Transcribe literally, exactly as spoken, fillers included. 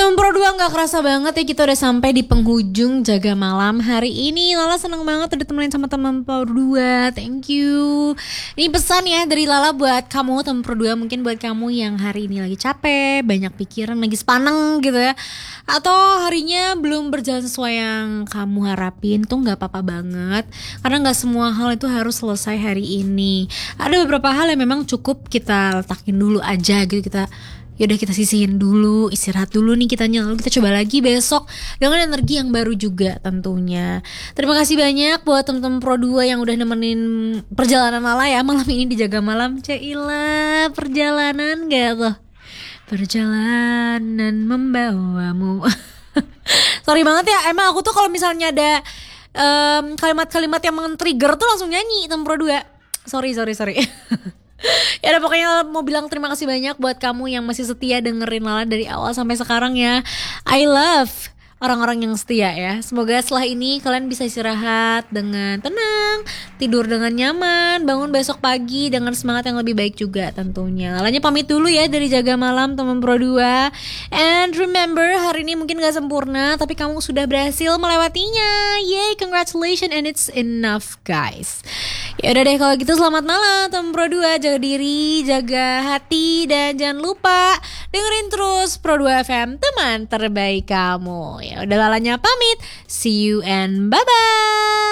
Teman Pro dua, gak kerasa banget ya kita udah sampai di penghujung Jaga Malam hari ini. Lala seneng banget udah temenin sama teman Pro dua. Thank you. Ini pesan ya dari Lala buat kamu teman Pro dua. Mungkin buat kamu yang hari ini lagi capek, banyak pikiran, lagi sepaneng gitu ya, atau harinya belum berjalan sesuai yang kamu harapin, tuh gak apa-apa banget. Karena gak semua hal itu harus selesai hari ini. Ada beberapa hal yang memang cukup kita letakin dulu aja gitu. Kita yaudah kita sisihin dulu, istirahat dulu nih kitanya, lalu kita coba lagi besok dengan energi yang baru juga tentunya. Terima kasih banyak buat teman-teman Pro dua yang udah nemenin perjalanan Lala ya malam ini di Jaga Malam. Cila, perjalanan gak tuh? Perjalanan membawamu. Sorry banget ya, emang aku tuh kalau misalnya ada um, kalimat-kalimat yang men-trigger tuh langsung nyanyi teman Pro dua. Sorry, sorry, sorry. Ya udah, pokoknya mau bilang terima kasih banyak buat kamu yang masih setia dengerin Lala dari awal sampai sekarang ya. I love orang-orang yang setia ya. Semoga setelah ini kalian bisa istirahat dengan tenang, tidur dengan nyaman, bangun besok pagi dengan semangat yang lebih baik juga tentunya. Lalanya pamit dulu ya dari Jaga Malam teman Pro dua. And remember, hari ini mungkin gak sempurna, tapi kamu sudah berhasil melewatinya. Yay, congratulations, and it's enough guys. Ya udah deh kalau gitu, selamat malam teman Pro dua. Jaga diri, jaga hati, dan jangan lupa dengerin terus Pro dua F M, teman terbaik kamu. Ya udah, Lalanya pamit. See you and bye-bye.